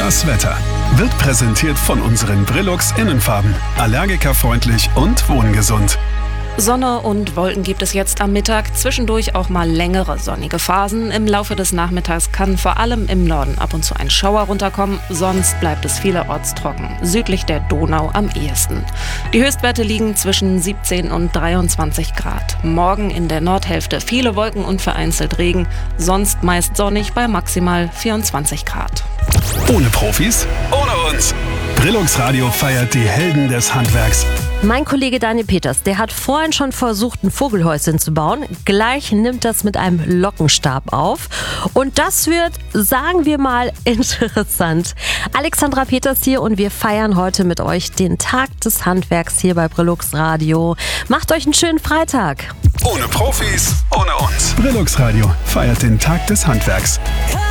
Das Wetter wird präsentiert von unseren Brillux Innenfarben. Allergikerfreundlich und wohngesund. Sonne und Wolken gibt es jetzt am Mittag, zwischendurch auch mal längere sonnige Phasen. Im Laufe des Nachmittags kann vor allem im Norden ab und zu ein Schauer runterkommen, sonst bleibt es vielerorts trocken, südlich der Donau am ehesten. Die Höchstwerte liegen zwischen 17 und 23 Grad. Morgen in der Nordhälfte viele Wolken und vereinzelt Regen, sonst meist sonnig bei maximal 24 Grad. Ohne Profis, ohne uns. Brillux Radio feiert die Helden des Handwerks. Mein Kollege Daniel Peters, der hat vorhin schon versucht, ein Vogelhäuschen zu bauen. Gleich nimmt das mit einem Lockenstab auf. Und das wird, sagen wir mal, interessant. Alexandra Peters hier und wir feiern heute mit euch den Tag des Handwerks hier bei Brillux Radio. Macht euch einen schönen Freitag. Ohne Profis, ohne uns. Brillux Radio feiert den Tag des Handwerks.